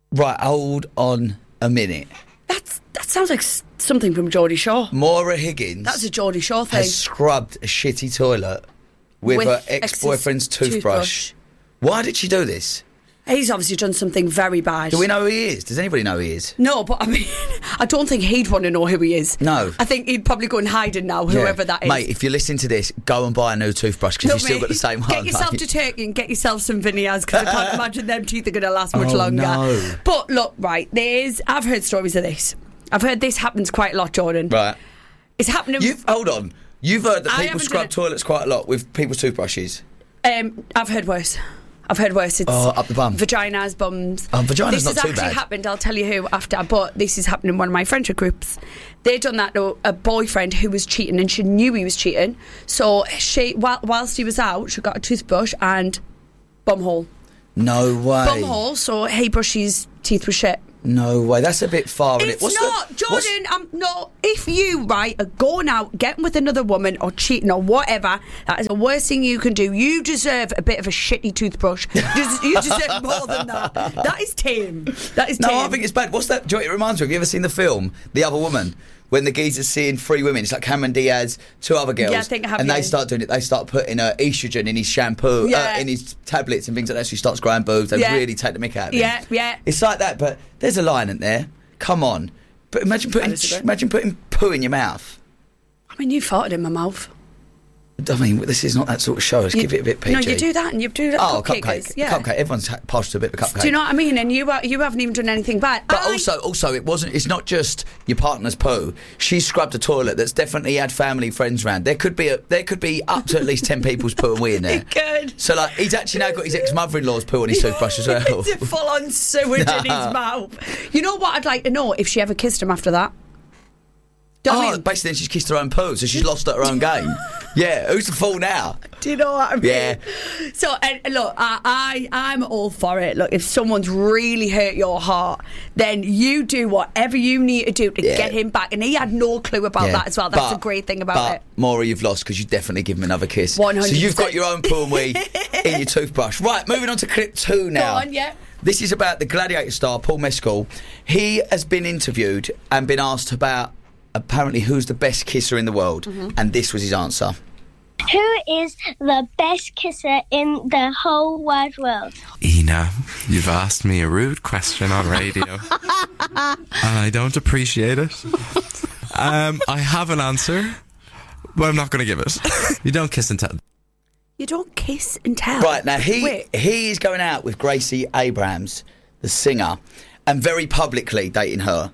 Right, hold on a minute. That sounds like something from Geordie Shore. Maura Higgins. That's a Geordie Shore thing. Has scrubbed a shitty toilet with her ex-boyfriend's toothbrush. Why did she do this? He's obviously done something very bad. Do we know who he is? Does anybody know who he is? No, but I mean, I don't think he'd want to know who he is. No. I think he'd probably go and hide it now, whoever that is. Mate, if you're listening to this, go and buy a new toothbrush because you've still got the same one. Get yourself to Turkey and get yourself some veneers because I can't imagine them teeth are going to last much longer. No. But look, right, I've heard stories of this. I've heard this happens quite a lot, Jordan. Right. It's happening. Hold on. You've heard that people scrub toilets quite a lot with people's toothbrushes. I've heard worse. It's up the bum. Vaginas, bums. Vagina's not too bad. This has actually happened. I'll tell you who after, but this has happened in one of my friendship groups. They done that to a boyfriend who was cheating, and she knew he was cheating. So she, whilst he was out, she got a toothbrush and bumhole. No way. Bumhole. So he brushed his teeth with shit. No way. That's a bit far. It's not, Jordan. No. If you are going out, getting with another woman, or cheating, or whatever, that is the worst thing you can do. You deserve a bit of a shitty toothbrush. You deserve more than that. That is tame. No, I think it's bad. What's that? Do you know what it reminds me of? Have you ever seen the film The Other Woman? When the geezer's seeing 3 women, it's like Cameron Diaz, 2 other girls, I think I have, and they start doing it. They start putting estrogen in his shampoo, in his tablets and things like that. So he starts growing boobs. They really take the mick out of him. Yeah. It's like that, but there's a line in there. Come on, but imagine putting poo in your mouth. I mean, you farted in my mouth. I mean, this is not that sort of show. Let's give it a bit PG. No, you do that, and you do that. Cupcake. Yeah. Cupcake. Everyone's passed to a bit of a cupcake. Do you know what I mean? And you haven't even done anything bad. But also, it wasn't. It's not just your partner's poo. She scrubbed a toilet that's definitely had family, friends around. There could be up to at least 10 people's poo and wee in there. Good. So he's actually now got his ex-mother-in-law's poo on his toothbrush as well. It's a full-on sewage in his mouth. You know what I'd like to know? If she ever kissed him after that. Basically then she's kissed her own poo, so she's lost at her own game. Yeah, who's the fool now? Do you know what I mean? Yeah. So, look, I'm all for it. Look, if someone's really hurt your heart, then you do whatever you need to do to get him back. And he had no clue about that as well. That's a great thing about it. Maura, you've lost because you definitely give him another kiss. 100%. So you've got your own poo and wee in your toothbrush. Right, moving on to clip 2 now. Go on, yeah. This is about the Gladiator star, Paul Mescal. He has been interviewed and been asked about apparently who's the best kisser in the world, and this was his answer. Who is the best kisser in the whole wide world? Ina, you've asked me a rude question on radio, and I don't appreciate it. I have an answer, but I'm not going to give it. You don't kiss and tell. You don't kiss and tell. Right, now he is going out with Gracie Abrams, the singer, and very publicly dating her.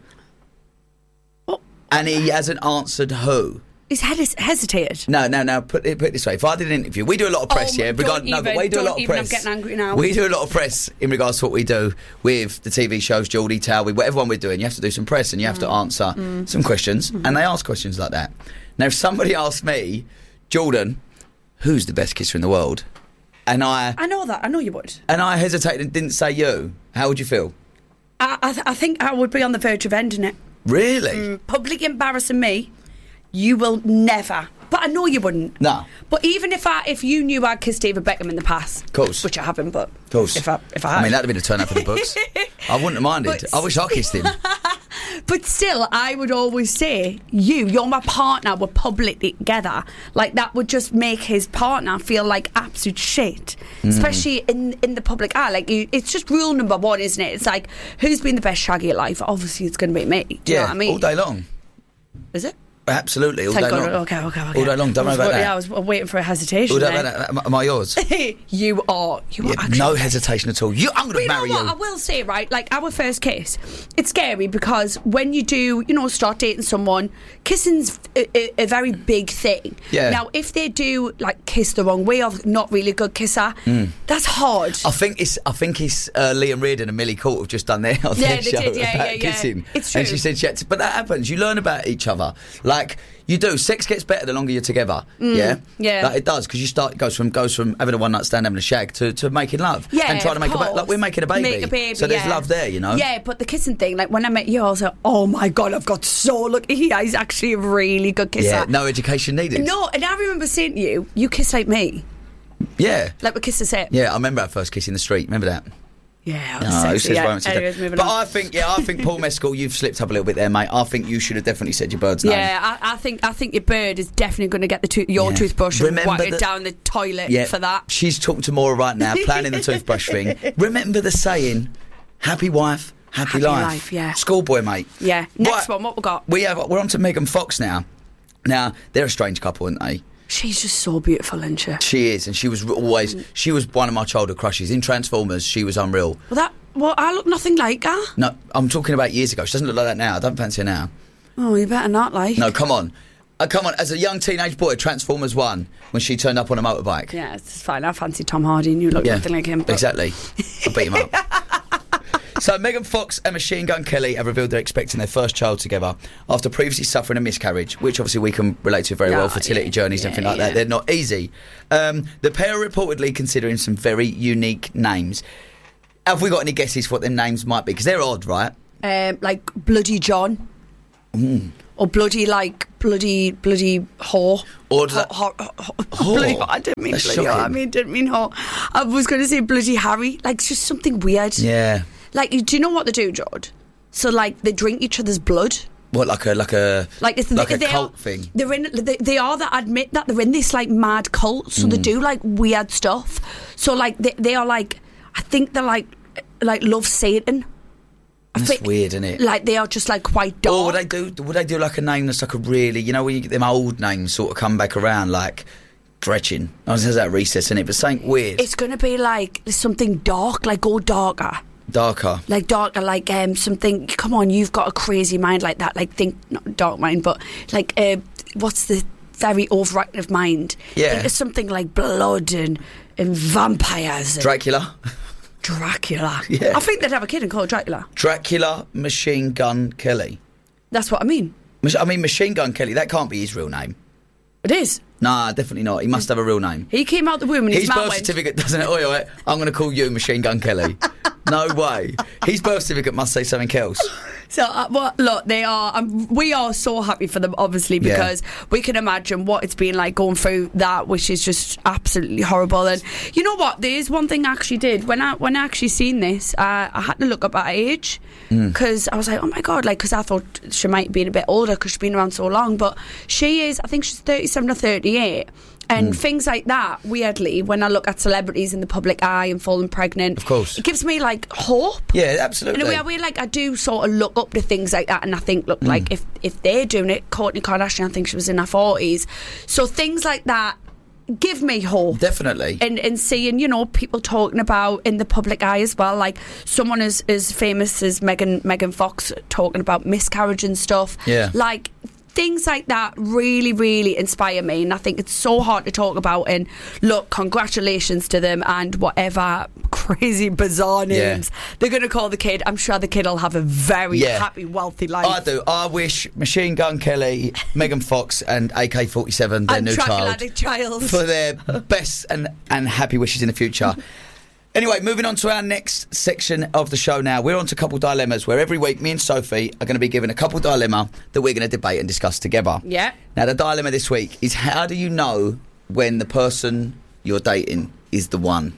And he hasn't answered who. He's hesitated. No. Put it this way. If I did an interview, we do a lot of press, but we do a lot of press. I'm getting angry now. We do a lot of press in regards to what we do with the TV shows, Geordie Tower, whatever one we're doing. You have to do some press and you have to answer some questions, and they ask questions like that. Now, if somebody asked me, Jordan, who's the best kisser in the world? And I know that. I know you would. And I hesitated and didn't say you. How would you feel? I think I would be on the verge of ending it. Really? Publicly embarrassing me, you will never. But I know you wouldn't. No. But even if you knew I'd kissed David Beckham in the past, of course, which I haven't, but of course, if I had, I mean, that'd have been a turn up in the books. I wouldn't have minded. I wish I kissed him. But still, I would always say, you're my partner. We're publicly together. Like that would just make his partner feel like absolute shit, especially in the public eye. Like it's just rule number 1, isn't it? It's like who's been the best shaggy at life? Obviously, it's going to be me. Do you know what I mean? All day long. Is it? Absolutely, all Thank day God. long. Okay. All day long. Don't worry about that. Yeah, I was waiting for a hesitation. All day about that. Am I yours? You are. Actually no hesitation at all. I'm going to marry you. I will say, right, like our first kiss, it's scary because when you do, start dating someone, kissing's a very big thing. Yeah. Now, if they do like kiss the wrong way or not really a good kisser, that's hard. I think it's Liam Reardon and Millie Court have just done their show about kissing. It's true. And she said but that happens. You learn about each other. Like you do. Sex gets better the longer you're together. Yeah. Like it does because it goes from having a one night stand, having a shag to making love. Yeah, and trying to make like we're making a baby. Make a baby. So there's love there, Yeah, but the kissing thing, like when I met you, I was like, oh my God, I've got so lucky. He's actually a really good kisser. Yeah, no education needed. No, and I remember saying to you kiss like me. Yeah. Like we kissed the set. Yeah, I remember our first kiss in the street. Remember that? Yeah, who says yeah. romance is dead? Anyways, moving But on. I think Paul Mescal, you've slipped up a little bit there, mate. I think you should have definitely said your bird's name. Yeah, I think your bird is definitely going to get your toothbrush and Remember whack it down the toilet for that. She's talking to Maura right now, planning the toothbrush thing. Remember the saying, happy wife, happy life. Yeah. Schoolboy, mate. Yeah. Next one, what we got? We're on to Megan Fox now. Now, they're a strange couple, aren't they? She's just so beautiful, isn't she? She is, and she was one of my childhood crushes. In Transformers, she was unreal. Well, I look nothing like her. No, I'm talking about years ago. She doesn't look like that now. I don't fancy her now. Oh, you better not, like. No, come on. Come on, as a young teenage boy, Transformers 1, when she turned up on a motorbike. Yeah, it's fine. I fancy Tom Hardy and you look nothing like him. But... Exactly. I beat him up. So Megan Fox and Machine Gun Kelly have revealed they're expecting their first child together after previously suffering a miscarriage, which obviously we can relate to very well, fertility journeys and everything like that. They're not easy. The pair are reportedly considering some very unique names. Have we got any guesses for what their names might be? Because they're odd, right? Like Bloody John. Or bloody whore. Or bloody, I didn't mean That's bloody whore. shocking. Didn't mean whore. I was going to say bloody Harry. Like, it's just something weird. Yeah. Like, do you know what they do, George? So, like, they drink each other's blood. What, like a cult thing? They are that admit that they're in this, like, mad cult. So they do, like, weird stuff. So, like, they are, like, I think they're, like love Satan. That's weird, isn't it? Like, they are just, like, quite dark. Or would they do like a name that's like a really, you know, when you get them old names sort of come back around, like Gretchen. I was that Recess, isn't it? But something weird. It's going to be, like, something dark, like, go darker. Darker. Like, darker, like, something, come on, you've got a crazy mind like that. Like, think, not dark mind, but, like, what's the very overactive mind? Yeah. Think of something like blood and vampires. Dracula. Yeah. I think they'd have a kid and call it Dracula. Dracula Machine Gun Kelly. That's what I mean. Machine Gun Kelly, that can't be his real name. It is. Nah, definitely not. He must have a real name. He came out the womb and his birth mouth went... certificate doesn't it? Oi, I'm going to call you Machine Gun Kelly. No way. His birth certificate must say something else. So, look, they are. We are so happy for them, obviously, because we can imagine what it's been like going through that, which is just absolutely horrible. And you know what? There is one thing I actually did when I actually seen this. I had to look up her age because I was like, oh my god, like, because I thought she might be a bit older because she's been around so long, but she is. I think she's 37 or 38. And things like that, weirdly, when I look at celebrities in the public eye and falling pregnant, of course, it gives me, like, hope. Yeah, absolutely. In a way, like, I do sort of look up to things like that, and I think, look, like, if they're doing it, Kourtney Kardashian, I think she was in her 40s. So things like that give me hope. Definitely. And seeing, you know, people talking about in the public eye as well, like someone as famous as Megan Fox talking about miscarriage and stuff. Yeah. Like, things like that really, really inspire me, and I think it's so hard to talk about. And look, congratulations to them, and whatever crazy bizarre names they're going to call the kid, I'm sure the kid will have a very happy, wealthy life. I do. I wish Machine Gun Kelly, Megan Fox and AK-47, their new child, for their best and happy wishes in the future. Anyway, moving on to our next section of the show now. We're on to Couple Dilemmas, where every week me and Sophie are going to be given a couple dilemma that we're going to debate and discuss together. Yeah. Now, the dilemma this week is, how do you know when the person you're dating is the one?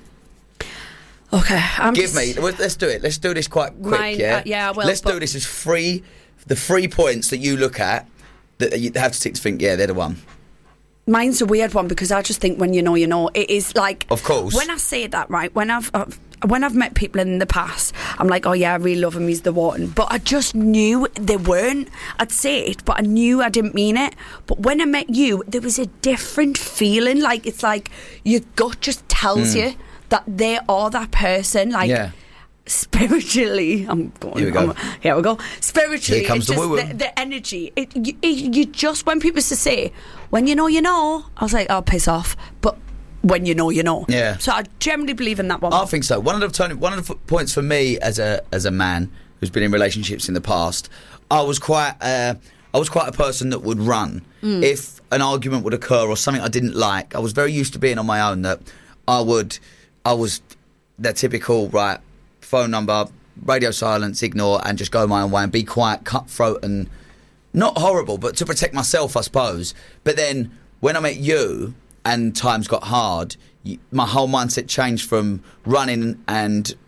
Okay. Let's do it. Let's do this quite quick, yeah, well, let's do this as the 3 points that you look at that you have to stick to think, yeah, they're the one. Mine's a weird one because I just think when you know, you know. It is like, of course. When I say that, right, when I've met people in the past, I'm like, oh yeah, I really love him, he's the one. But I just knew they weren't. I'd say it, but I knew I didn't mean it. But when I met you, there was a different feeling. Like, it's like your gut just tells you that they are that person. Like, spiritually, here we go. Spiritually, here comes the woo-woo. The energy. You just, when people used to say, when you know, you know, I was like, oh, piss off. But when you know, you know. Yeah. So I generally believe in that one. I think so. One of the points for me as a man who's been in relationships in the past, I was quite a person that would run if an argument would occur or something I didn't like. I was very used to being on my own. That I was that typical, right, phone number, radio silence, ignore, and just go my own way and be quite cutthroat and not horrible, but to protect myself, I suppose. But then when I met you and times got hard, my whole mindset changed from running and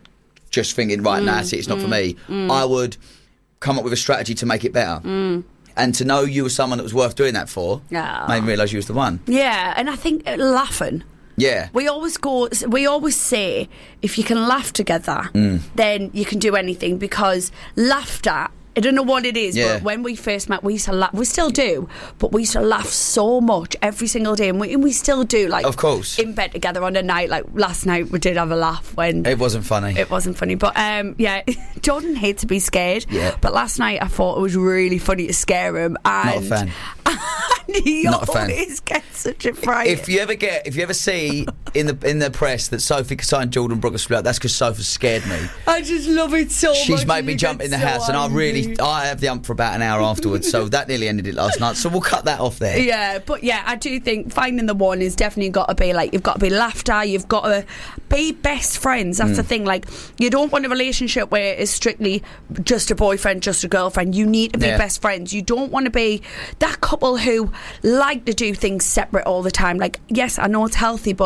just thinking, right, now it's not for me. I would come up with a strategy to make it better. And to know you were someone that was worth doing that for made me realise you was the one. Yeah, and I think laughing. Yeah. We always say, if you can laugh together, then you can do anything, because laughter, I don't know what it is, but when we first met, we used to laugh. We still do, but we used to laugh so much every single day, and we still do. Like, of course, in bed together on a night. Like last night, we did have a laugh when it wasn't funny. It wasn't funny, but yeah, Jordan hates to be scared. Yeah. But last night, I thought it was really funny to scare him. And not a fan. He Not a fan. always gets such a fright. If you ever see in the press that Sophie Kasai and Jordan Brooke are split up, that's because Sophie scared me. I just love it so much. She's made me jump in the house, and I have the ump for about an hour afterwards. So that nearly ended it last night. So we'll cut that off there. Yeah, but yeah, I do think finding the one is definitely got to be like, you've got to be laughter, you've got to be best friends. That's the thing. Like, you don't want a relationship where it's strictly just a boyfriend, just a girlfriend. You need to be best friends. You don't want to be that couple who like to do things separate all the time. Like, yes, I know it's healthy, but